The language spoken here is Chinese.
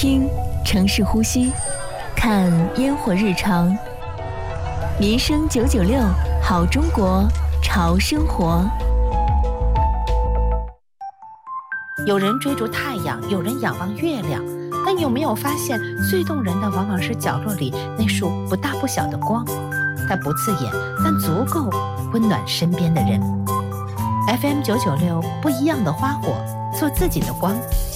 听城市呼吸，看烟火日常。民生996，好中国，潮生活。 有人追逐太阳，有人仰望月亮，但有没有发现，最动人的往往是角落里那束不大不小的光？它不刺眼，但足够温暖身边的人。FM 996，不一样的花火，做自己的光。